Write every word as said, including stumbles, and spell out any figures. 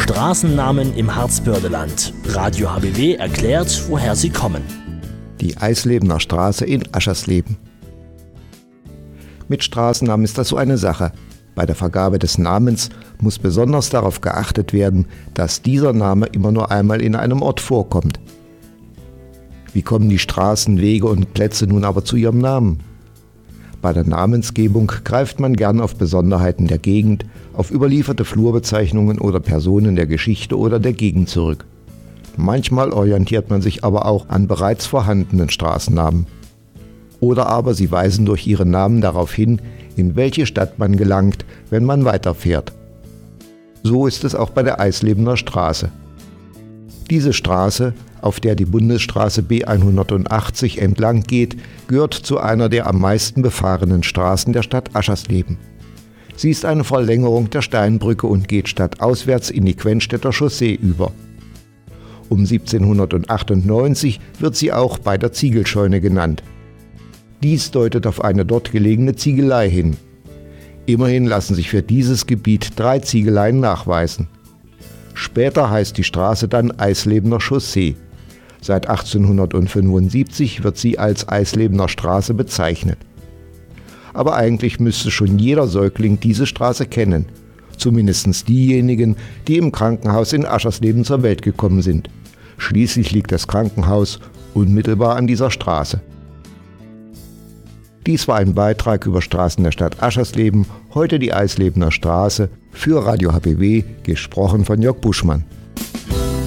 Straßennamen im Harzbördeland. Radio H B W erklärt, woher sie kommen. Die Eislebener Straße in Aschersleben. Mit Straßennamen ist das so eine Sache. Bei der Vergabe des Namens muss besonders darauf geachtet werden, dass dieser Name immer nur einmal in einem Ort vorkommt. Wie kommen die Straßen, Wege und Plätze nun aber zu ihrem Namen? Bei der Namensgebung greift man gern auf Besonderheiten der Gegend, auf überlieferte Flurbezeichnungen oder Personen der Geschichte oder der Gegend zurück. Manchmal orientiert man sich aber auch an bereits vorhandenen Straßennamen. Oder aber sie weisen durch ihren Namen darauf hin, in welche Stadt man gelangt, wenn man weiterfährt. So ist es auch bei der Eislebener Straße. Diese Straße, auf der die Bundesstraße B hundertachtzig entlang geht, gehört zu einer der am meisten befahrenen Straßen der Stadt Aschersleben. Sie ist eine Verlängerung der Steinbrücke und geht stadtauswärts in die Quenstädter Chaussee über. Um siebzehnhundertachtundneunzig wird sie auch bei der Ziegelscheune genannt. Dies deutet auf eine dort gelegene Ziegelei hin. Immerhin lassen sich für dieses Gebiet drei Ziegeleien nachweisen. Später heißt die Straße dann Eislebener Chaussee. Seit achtzehnhundertfünfundsiebzig wird sie als Eislebener Straße bezeichnet. Aber eigentlich müsste schon jeder Säugling diese Straße kennen. Zumindest diejenigen, die im Krankenhaus in Aschersleben zur Welt gekommen sind. Schließlich liegt das Krankenhaus unmittelbar an dieser Straße. Dies war ein Beitrag über Straßen der Stadt Aschersleben, heute die Eislebener Straße, für Radio H B W, gesprochen von Jörg Buschmann.